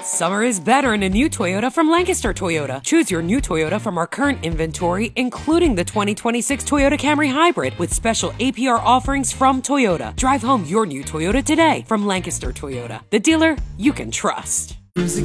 Summer is better in a new Toyota from Lancaster Toyota. Choose your new Toyota from our current inventory, including the 2026 Toyota Camry Hybrid with special APR offerings from Toyota. Drive home your new Toyota today from Lancaster Toyota, the dealer you can trust. Cruising